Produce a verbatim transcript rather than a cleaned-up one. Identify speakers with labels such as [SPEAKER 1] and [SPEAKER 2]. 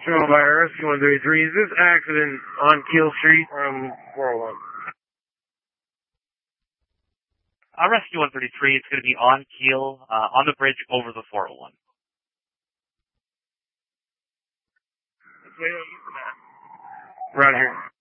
[SPEAKER 1] Shown by Rescue one thirty-three. Is this accident on Keel Street from four oh one?
[SPEAKER 2] Uh, Rescue one thirty-three, it's going to be on Keel, uh, on the bridge over the four oh one.
[SPEAKER 1] Right here.